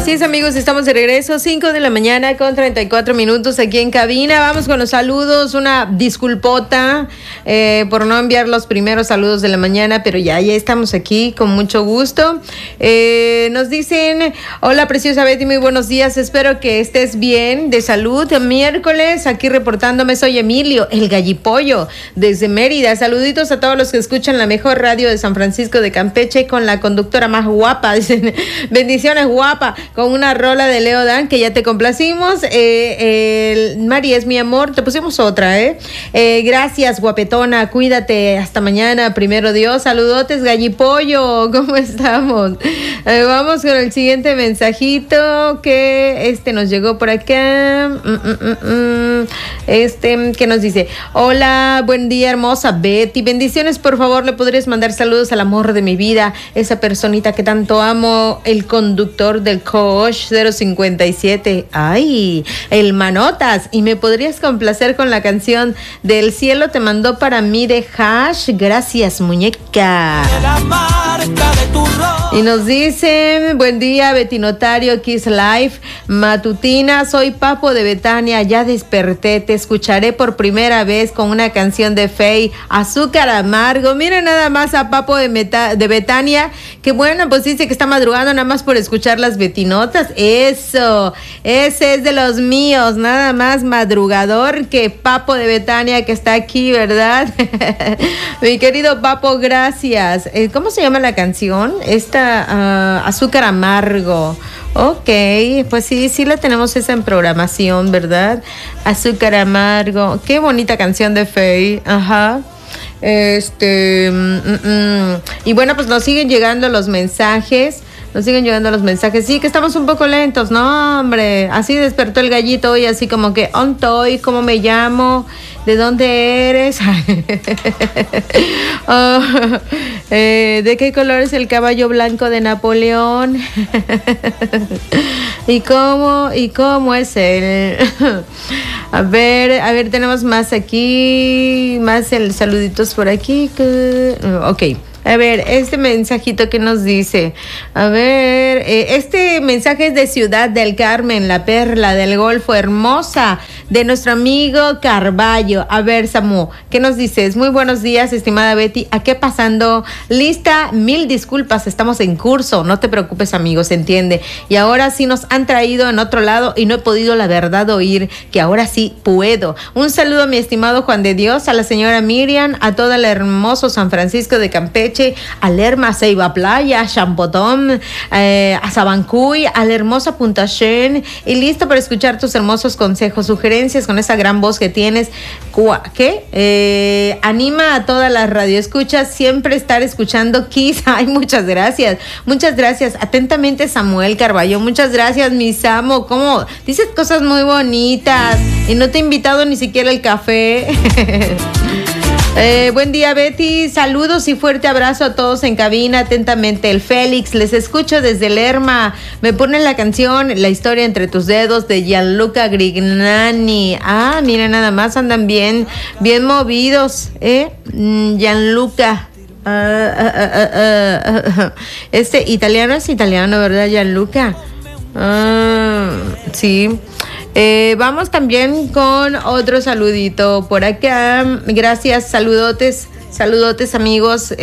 Así es, amigos, estamos de regreso, 5 de la mañana con 34 minutos aquí en cabina. Vamos con los saludos, una disculpota por no enviar los primeros saludos de la mañana, pero ya estamos aquí con mucho gusto. Nos dicen, hola preciosa Betty, muy buenos días, espero que estés bien, de salud. Miércoles, aquí reportándome, soy Emilio, el gallipollo, desde Mérida. Saluditos a todos los que escuchan la mejor radio de San Francisco de Campeche con la conductora más guapa, dicen, bendiciones guapa, con una rola de Leo Dan que ya te complacimos. Mari es mi amor, te pusimos otra, gracias guapetona, cuídate, hasta mañana, primero Dios. Saludotes gallipollo, ¿cómo estamos? Vamos con el siguiente mensajito que nos llegó por acá. Que nos dice, hola, buen día hermosa Betty, bendiciones, por favor le podrías mandar saludos al amor de mi vida, esa personita que tanto amo, el conductor del Coach 057, ay, el Manotas, y me podrías complacer con la canción Del cielo te mandó para mí de Hash, gracias muñeca. Y nos dicen, buen día Betty Notario, Kiss Life matutina, soy Papo de Betania, ya desperté, te escucharé por primera vez con una canción de Faye, Azúcar Amargo. Miren nada más a Papo de Betania, que bueno, pues dice que está madrugando nada más por escuchar las Betinotas. Eso, ese es de los míos, nada más madrugador que Papo de Betania, que está aquí, ¿verdad? Mi querido Papo, gracias. ¿Cómo se llama la canción? Azúcar Amargo. Ok, pues sí la tenemos esa en programación, ¿verdad? Azúcar Amargo, qué bonita canción de Faye, ajá. Y bueno, pues nos siguen llegando los mensajes. Sí, que estamos un poco lentos, no, hombre, así despertó el gallito hoy, así como que, ¿ontoy? ¿Cómo me llamo? ¿De dónde eres? ¿De qué color es el caballo blanco de Napoleón? ¿Y cómo es él? A ver, tenemos más aquí, más el saluditos por aquí. Ok. A ver, este mensajito que nos dice, a ver, este mensaje es de Ciudad del Carmen, la perla del Golfo, hermosa, de nuestro amigo Carballo. A ver, Samu, ¿qué nos dices? Muy buenos días, estimada Betty, ¿a qué pasando? Lista, mil disculpas, estamos en curso, no te preocupes, amigo, se entiende. Y ahora sí nos han traído en otro lado y no he podido, la verdad, oír, que ahora sí puedo. Un saludo a mi estimado Juan de Dios, a la señora Miriam, a todo el hermoso San Francisco de Campeche, a Lerma, Ceiba Playa, a Champotón, a Sabancuy, a la hermosa Punta Shen, y listo para escuchar tus hermosos consejos, sugerencias con esa gran voz que tienes, anima a todas las radioescuchas siempre estar escuchando Kiss. Ay, muchas gracias, atentamente Samuel Carballo, muchas gracias mi Samo, ¿cómo? Dices cosas muy bonitas y no te he invitado ni siquiera el café. Buen día Betty, saludos y fuerte abrazo a todos en cabina, atentamente el Félix, les escucho desde Lerma, me ponen la canción La historia entre tus dedos de Gianluca Grignani. Ah, mira, nada más andan bien movidos, Gianluca. Italiano es italiano, ¿verdad, Gianluca? Sí. Vamos también con otro saludito por acá. Gracias, saludotes amigos.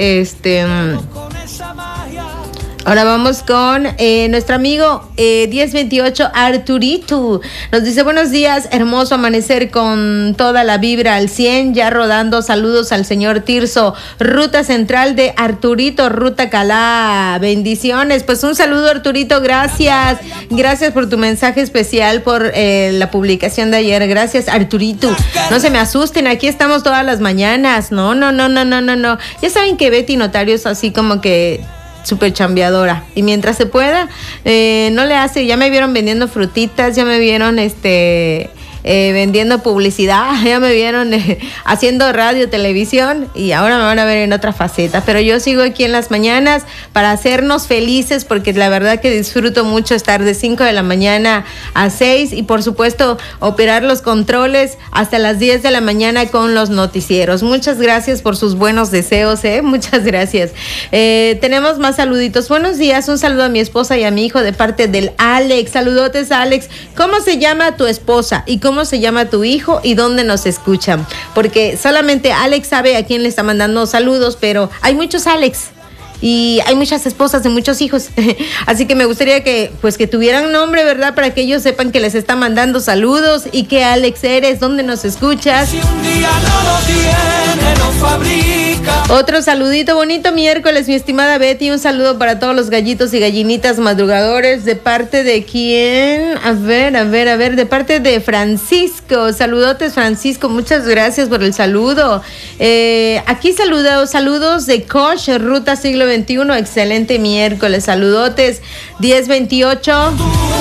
Ahora vamos con nuestro amigo 1028 Arturito. Nos dice, buenos días, hermoso amanecer con toda la vibra al 100, ya rodando. Saludos al señor Tirso, ruta central de Arturito, ruta Calá. Bendiciones. Pues un saludo, Arturito, gracias por tu mensaje especial, por la publicación de ayer. Gracias, Arturito. No se me asusten, aquí estamos todas las mañanas. No. Ya saben que Betty Notario es así como que súper chambeadora, y mientras se pueda, no le hace. Ya me vieron vendiendo frutitas, ya me vieron vendiendo publicidad, ya me vieron haciendo radio, televisión y ahora me van a ver en otra faceta, pero yo sigo aquí en las mañanas para hacernos felices porque la verdad que disfruto mucho estar de 5 de la mañana a 6 y por supuesto operar los controles hasta las 10 de la mañana con los noticieros. Muchas gracias por sus buenos deseos, muchas gracias. Tenemos más saluditos. Buenos días, un saludo a mi esposa y a mi hijo de parte del Alex. Saludotes, Alex. ¿Cómo se llama tu esposa y cómo se llama tu hijo y dónde nos escuchan? Porque solamente Alex sabe a quién le está mandando saludos, pero hay muchos Alex y hay muchas esposas de muchos hijos. Así que me gustaría que tuvieran nombre, ¿verdad? Para que ellos sepan que les está mandando saludos y que Alex eres, dónde nos escuchas. Si un día no lo tiene, lo fabrica. Otro saludito, bonito miércoles, mi estimada Betty. Un saludo para todos los gallitos y gallinitas madrugadores. ¿De parte de quién? A ver, de parte de Francisco. Saludotes, Francisco. Muchas gracias por el saludo. Aquí saludos de Coach, Ruta Siglo XXI. Excelente miércoles. Saludotes. 10:28.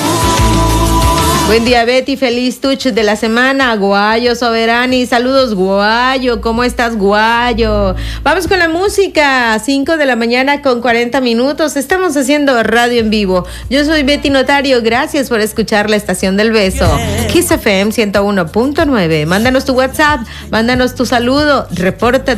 Buen día, Betty, feliz tuch de la semana, Guayo Soberani, saludos, Guayo, ¿cómo estás, Guayo? Vamos con la música, 5 de la mañana con 40 minutos, estamos haciendo radio en vivo. Yo soy Betty Notario, gracias por escuchar la Estación del Beso, Kiss FM 101.9, mándanos tu WhatsApp, mándanos tu saludo, repórtate.